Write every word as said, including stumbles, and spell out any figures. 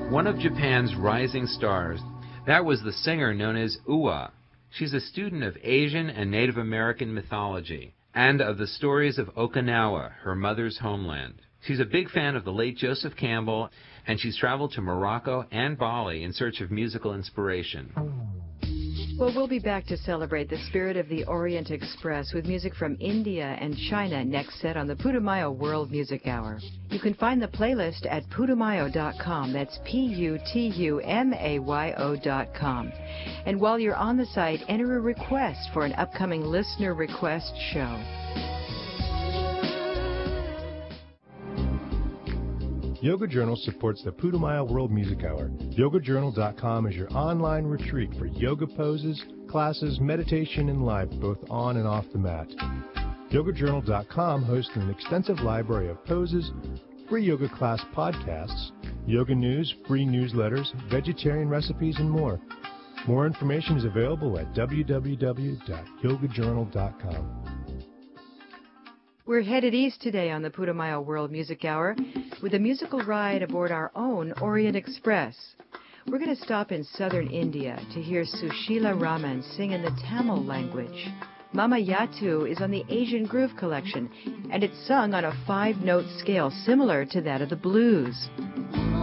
One of Japan's rising stars. That was the singer known as Ua. She's a student of Asian and Native American mythology and of the stories of Okinawa, her mother's homeland. She's a big fan of the late Joseph Campbell, and she's traveled to Morocco and Bali in search of musical inspiration. Well, we'll be back to celebrate the spirit of the Orient Express with music from India and China next set on the Putumayo World Music Hour. You can find the playlist at putumayo dot com. That's P U T U M A Y O dot com. And while you're on the site, enter a request for an upcoming listener request show. Yoga Journal supports the Putumayo World Music Hour. yoga journal dot com is your online retreat for yoga poses, classes, meditation, and life, both on and off the mat. yoga journal dot com hosts an extensive library of poses, free yoga class podcasts, yoga news, free newsletters, vegetarian recipes, and more. More information is available at w w w dot yoga journal dot com. We're headed east today on the Putumayo World Music Hour with a musical ride aboard our own Orient Express. We're going to stop in southern India to hear Sushila Raman sing in the Tamil language. Mama Yatu is on the Asian Groove Collection, and it's sung on a five-note scale similar to that of the blues.